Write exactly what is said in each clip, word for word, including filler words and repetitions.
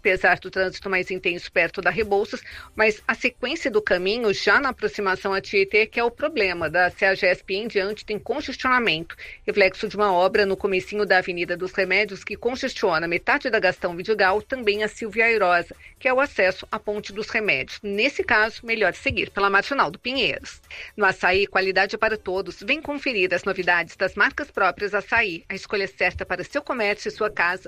apesar do trânsito mais intenso perto da Rebouças, mas a sequência do caminho, já na aproximação a Tietê, que é o problema. Da CEAGESP em diante tem congestionamento, reflexo de uma obra no comecinho da Avenida dos Remédios que congestiona metade da Gastão Vidigal, também a Silvia Airosa, que é o acesso à Ponte dos Remédios. Nesse caso, melhor seguir pela Marginal do Pinheiros. No Açaí, qualidade para todos. Vem conferir as novidades das marcas próprias Açaí, a escolha certa para seu comércio e sua casa.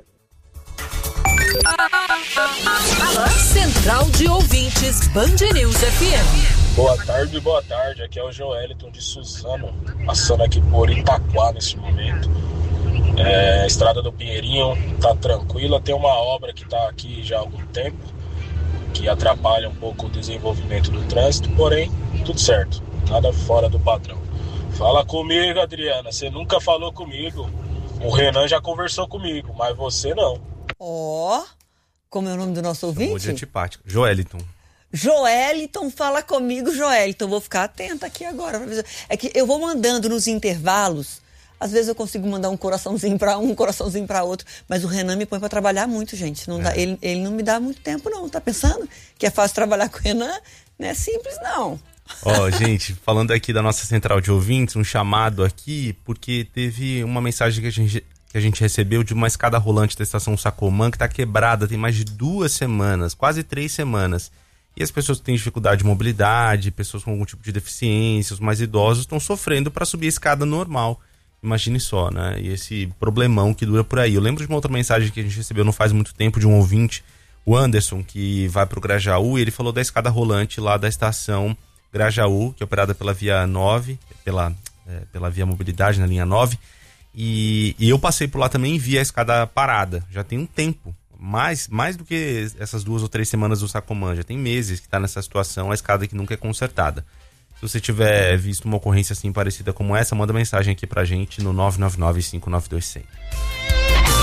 Central de Ouvintes, Band News F M. Boa tarde, boa tarde. Aqui é o Joeliton de Suzano, passando aqui por Itaquá nesse momento. É, a estrada do Pinheirinho tá tranquila, tem uma obra que tá aqui já há algum tempo, que atrapalha um pouco o desenvolvimento do trânsito, porém, tudo certo, nada fora do padrão. Fala comigo, Adriana, você nunca falou comigo. O Renan já conversou comigo, mas você não. Ó, oh, como é o nome do nosso ouvinte? Chamou de antipático. Joeliton. Joeliton, fala comigo, Joeliton. Vou ficar atenta aqui agora. É que eu vou mandando nos intervalos. Às vezes eu consigo mandar um coraçãozinho para um, um coraçãozinho para outro. Mas o Renan me põe para trabalhar muito, gente. Não é. dá, ele, ele não me dá muito tempo, não. Tá pensando que é fácil trabalhar com o Renan? Não é simples, não. Ó, oh, gente, falando aqui da nossa central de ouvintes, um chamado aqui, porque teve uma mensagem que a gente... que a gente recebeu de uma escada rolante da estação Sacomã que está quebrada tem mais de duas semanas, quase três semanas. E as pessoas que têm dificuldade de mobilidade, pessoas com algum tipo de deficiência, os mais idosos, estão sofrendo para subir a escada normal. Imagine só, né? E esse problemão que dura por aí. Eu lembro de uma outra mensagem que a gente recebeu não faz muito tempo de um ouvinte, o Anderson, que vai para o Grajaú, e ele falou da escada rolante lá da estação Grajaú, que é operada pela Via nove, pela, é, pela Via Mobilidade na linha nove. E, e eu passei por lá também e vi a escada parada. Já tem um tempo. Mais, mais do que essas duas ou três semanas do Sacomã. Já tem meses que está nessa situação, a escada que nunca é consertada. Se você tiver visto uma ocorrência assim parecida como essa, manda mensagem aqui pra gente no nove nove nove, cinco nove dois zero zero.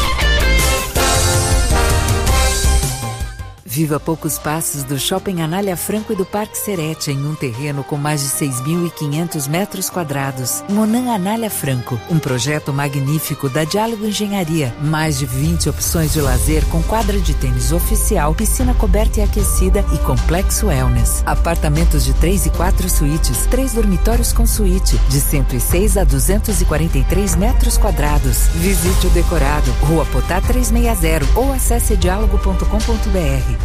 Viva a poucos passos do Shopping Anália Franco e do Parque Serete, em um terreno com mais de seis mil e quinhentos metros quadrados. Monan Anália Franco, um projeto magnífico da Diálogo Engenharia. Mais de vinte opções de lazer com quadra de tênis oficial, piscina coberta e aquecida e complexo wellness. Apartamentos de três e quatro suítes, três dormitórios com suíte, de cento e seis a duzentos e quarenta e três metros quadrados. Visite o decorado, Rua Potá trezentos e sessenta ou acesse diálogo ponto com ponto b r.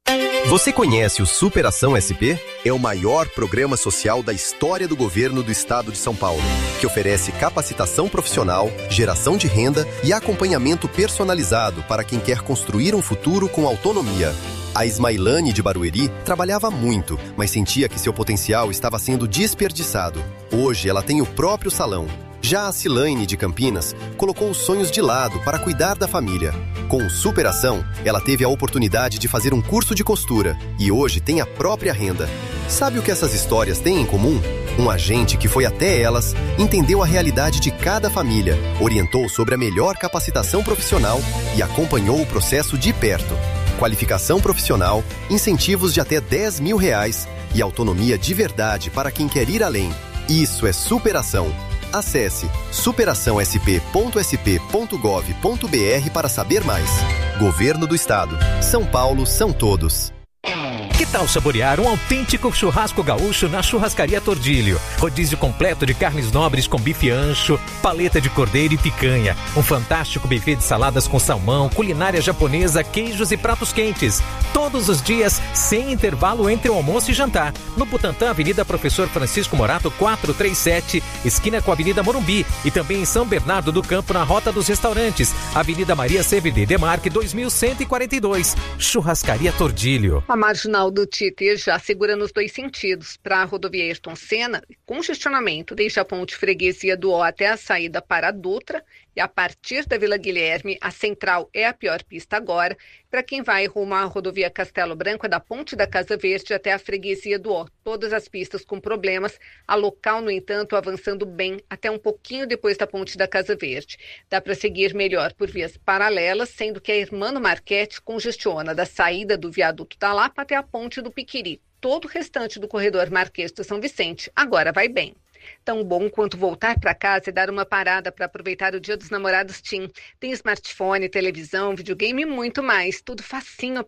Você conhece o Superação S P? É o maior programa social da história do governo do estado de São Paulo, que oferece capacitação profissional, geração de renda e acompanhamento personalizado para quem quer construir um futuro com autonomia. A Ismailane de Barueri trabalhava muito, mas sentia que seu potencial estava sendo desperdiçado. Hoje ela tem o próprio salão. Já a Cilaine de Campinas colocou os sonhos de lado para cuidar da família. Com Superação, ela teve a oportunidade de fazer um curso de costura e hoje tem a própria renda. Sabe o que essas histórias têm em comum? Um agente que foi até elas, entendeu a realidade de cada família, orientou sobre a melhor capacitação profissional e acompanhou o processo de perto. Qualificação profissional, incentivos de até dez mil reais e autonomia de verdade para quem quer ir além. Isso é superação. Acesse superação s p ponto s p ponto gov ponto b r para saber mais. Governo do Estado. São Paulo são todos. Que tal saborear um autêntico churrasco gaúcho na Churrascaria Tordilho? Rodízio completo de carnes nobres com bife ancho, paleta de cordeiro e picanha. Um fantástico buffet de saladas com salmão, culinária japonesa, queijos e pratos quentes. Todos os dias, sem intervalo entre o almoço e jantar. No Butantã, Avenida Professor Francisco Morato, quatrocentos e trinta e sete, esquina com a Avenida Morumbi. E também em São Bernardo do Campo, na Rota dos Restaurantes, Avenida Maria Severi Demarque, dois mil cento e quarenta e dois. Churrascaria Tordilho. A Marginal do Tietê já segura nos dois sentidos. Para a rodovia Ayrton Senna, congestionamento desde a ponte Freguesia do Ó até a saída para a Dutra, e a partir da Vila Guilherme, a central é a pior pista agora. Para quem vai rumo à rodovia Castelo Branco, é da ponte da Casa Verde até a Freguesia do Ó. Todas as pistas com problemas, a local, no entanto, avançando bem até um pouquinho depois da ponte da Casa Verde. Dá para seguir melhor por vias paralelas, sendo que a Hermano Marchetti congestiona da saída do viaduto da Lapa até a ponte do Piquiri. Todo o restante do corredor Marquês de São Vicente agora vai bem. Tão bom quanto voltar para casa e dar uma parada para aproveitar o Dia dos Namorados Tim. Tem smartphone, televisão, videogame e muito mais. Tudo facinho